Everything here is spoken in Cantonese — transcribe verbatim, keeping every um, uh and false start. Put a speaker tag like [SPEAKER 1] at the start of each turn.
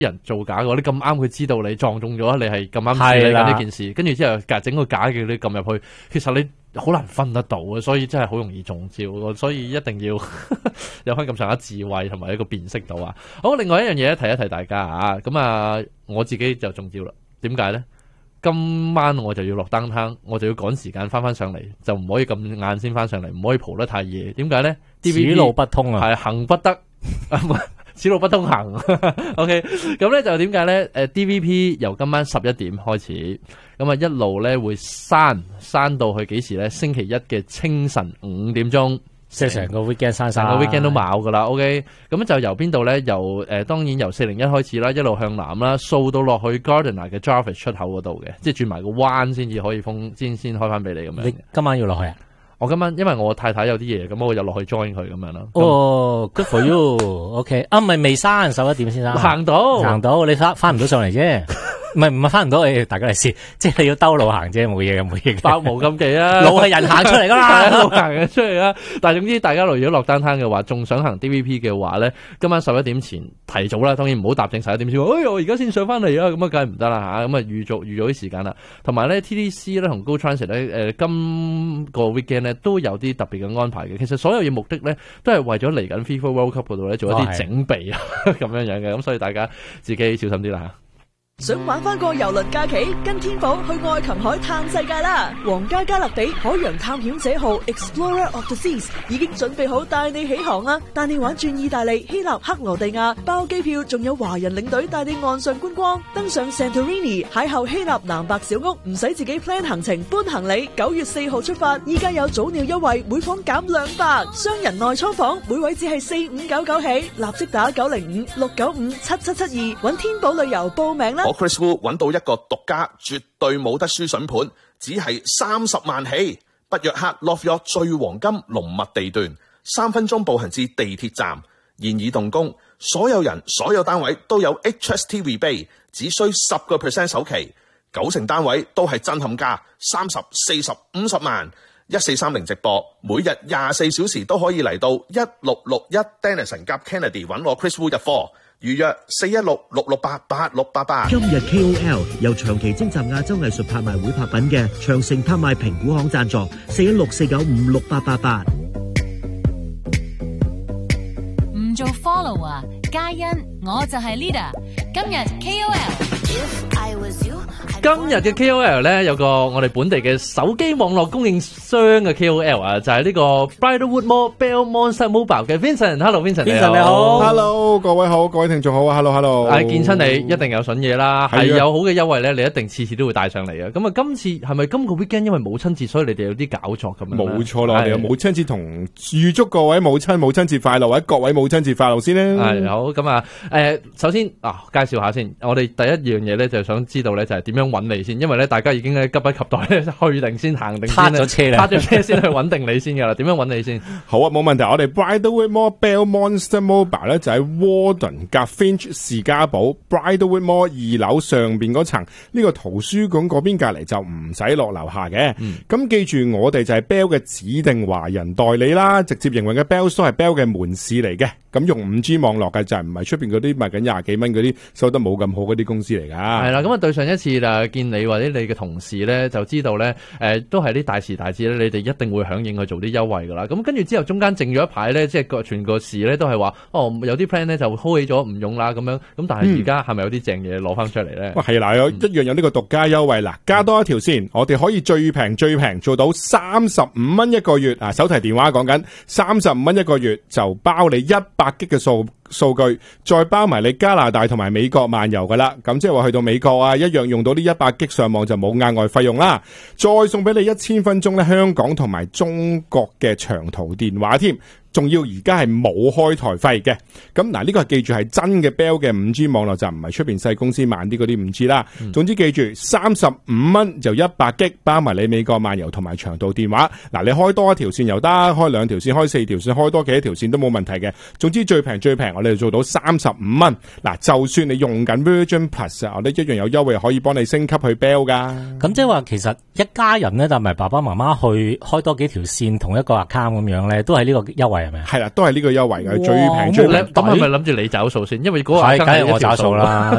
[SPEAKER 1] 人造假嘅，你咁啱佢知道你撞中咗，你係咁啱處理緊呢件事，跟住之後夾整個假嘅你撳入去，其實你好難分得到嘅，所以真係好容易中招，所以一定要有翻咁上下智慧同埋一個辨識度啊！好，另外一樣嘢提一提大家啊，咁啊我自己就中招啦，點解咧？今晚我就要落單攤，我就要趕時間翻翻上嚟，就唔可以咁晏先翻上嚟，唔可以蒲得太夜。點解咧？
[SPEAKER 2] 此路不通啊，
[SPEAKER 1] 係行不得。此路不通行，OK， 咁咧就點解咧？誒 D V P 由今晚十一點開始，咁啊一路咧會刪刪到去幾時咧？星期一嘅清晨五點鐘，
[SPEAKER 2] 即係成個 weekend 刪晒，
[SPEAKER 1] 成個 weekend 都冇噶啦。OK， 咁就由邊度咧？由誒、呃、當然由四零一開始啦，一路向南啦，掃到落去 Gardiner 嘅 Jarvis 出口嗰度嘅，即係轉埋個彎先至可以封，先先開翻俾你咁樣。
[SPEAKER 2] 你今晚要落去啊？
[SPEAKER 1] 我今晚因為我太太有啲嘢，咁我就落去 join 佢咁樣咯。
[SPEAKER 2] 哦 ，good for you，OK， 啊，唔係未刪，十一點先生
[SPEAKER 1] 行到，
[SPEAKER 2] 行到，你翻翻唔到上嚟啫。唔係唔係翻唔到，誒，大家嚟試，即係你要兜路行啫，冇嘢嘅，冇嘢嘅。
[SPEAKER 1] 百無禁忌啊，
[SPEAKER 2] 路係人行出嚟噶嘛，
[SPEAKER 1] 路行嘅出嚟啦。但係總之，大家如果落單攤嘅話，仲想行 D V P 嘅話咧，今晚十一點前提早啦，當然唔好搭正十一點先。哎我而家先上翻嚟啊，咁啊，梗係唔得啦吓，咁啊預早預早啲時間啦。同埋咧 T D C 咧同 Go Transit 咧，誒今個 weekend 咧都有啲特別嘅安排嘅。其實所有嘢目的咧都係為咗嚟緊 FIFA World Cup 嗰度咧做一啲整備啊，咁樣樣嘅。咁所以大家自己小心啲啦吓。
[SPEAKER 3] 想玩翻個郵輪假期，跟天寶去愛琴海探世界啦！皇家加勒比海洋探險者號 Explorer of the Seas 已經準備好帶你起航啦，帶你玩轉意大利、希臘、克羅地亞，包機票，仲有華人領隊帶你岸上觀光，登上 Santorini 邂逅希臘藍白小屋，唔使自己 plan 行程搬行李。九月四號出發，依家有早鳥優惠，每房減兩百，雙人內艙房每位只係四五九九起，立即打九零五六九五七七七二揾天寶旅遊報名啦！
[SPEAKER 4] 我 Chris Wu 揾到一個獨家絕對冇得輸筍盤，只係三十萬起，北約克 Love Yacht 最黃金龍脈地段，三分鐘步行至地鐵站，現已動工，所有人所有單位都有 H S T rebate， 只需十個 percent 首期，九成單位都係震撼價，三十、四十、五十萬，一四三零直播，每日廿四小時都可以嚟到一六六一 Denison 夾 Kennedy 揾我 Chris Wu 入貨。預約四一六六六八八六八八。
[SPEAKER 5] 今日 K O L 由長期徵集亞洲藝術拍賣會拍品嘅長城拍賣評估行贊助，四一六四九五六八八八。
[SPEAKER 6] 唔做 follow 啊，嘉欣，我就係 leader。今日 K O L。
[SPEAKER 1] 今日嘅 K O L 咧有個我哋本地嘅手機網絡供應商嘅 K O L 啊，就係呢個 Bridlewood Mall Belmont Mobile 嘅 Vincent。Hello Vincent，
[SPEAKER 7] Vincent 你好。Hello 各位好，各位聽眾好啊。Hello Hello。
[SPEAKER 1] 係見親你一定有筍嘢啦，係有好嘅優惠咧，你一定次次都會帶上嚟嘅。咁啊，今次係咪今個 weekend 因為母親節，所以你哋有啲搞作咁樣？
[SPEAKER 7] 冇錯啦，我哋有母親節同預祝各位母親母親節快樂，或者各位母親節快樂先啦。
[SPEAKER 1] 係好咁啊，誒，首先啊，介紹下先，我哋第一樣嘢咧就想知道咧就係點樣揾你先，因為咧大家已經咧急不及待咧去定先行定先
[SPEAKER 2] 撻咗車啦，
[SPEAKER 1] 撻咗車先去揾定你先噶啦。點樣揾你先？
[SPEAKER 7] 好啊，冇問題。我哋 Bridlewood Mall Belmont Mobile 咧就喺 Warden 夾 Finch 士嘉堡 Bridlewood Mall 二樓上邊嗰層呢個圖書館嗰邊隔籬就唔使落樓下嘅。咁、嗯、記住我哋就係 Bell 嘅指定華人代理啦，直接營運嘅 Bell Store 係 Bell 嘅門市嚟嘅。咁用五 G 網絡嘅就係唔係出邊嗰啲賣緊廿幾蚊嗰啲收得冇咁好嗰啲公司嚟噶。
[SPEAKER 1] 係啦，咁啊對上一次就見你或者你嘅同事咧，就知道咧，誒、呃、都係啲大時大節咧，你哋一定會響應去做啲優惠噶啦。咁跟住之後中間靜咗一排咧，即係個全個市咧都係話，哦有啲 plan 咧就 hold 起咗唔用啦咁樣。咁但係而家係咪有啲正嘢攞翻出嚟咧？
[SPEAKER 7] 哇係啦，有一樣有呢個獨家優惠啦，加多一條線，我哋可以最平最平做到三十五蚊一個月啊！手提電話講緊三十五蚊一個月就包你一百 G 嘅數。數據再包埋你加拿大同埋美國漫遊噶啦，咁即係話去到美國啊，一樣用到呢一百 G 上網就冇額外費用啦，再送俾你一千分鐘咧香港同埋中國嘅長途電話添。仲要而家係冇開台費嘅，咁嗱呢個係記住係真嘅 Bell 嘅五 G 網絡，就唔係出邊細公司慢啲嗰啲五 G 啦。嗯、總之記住三十五蚊就一百 G 包埋你美國漫遊同埋長途電話。嗱你開多一條線又得，開兩條線，開四條線，開多幾多條線都冇問題嘅。總之最平最平我哋就做到三十五蚊。嗱就算你用緊 Virgin Plus 啊，我哋一樣有優惠可以幫你升級去 Bell 噶。
[SPEAKER 2] 咁即係話其實一家人咧，但係爸爸媽媽去開多幾條線同一個 account 咁樣咧，都係呢個優惠惠係咪啊？
[SPEAKER 7] 係啦，都係呢個優惠嘅，最
[SPEAKER 2] 哇
[SPEAKER 7] 平最
[SPEAKER 1] 你
[SPEAKER 7] 平。
[SPEAKER 1] 咁係咪諗住你找數先？因為嗰個
[SPEAKER 2] 係，
[SPEAKER 1] 梗
[SPEAKER 2] 梗係我找
[SPEAKER 1] 係一條
[SPEAKER 2] 數啦。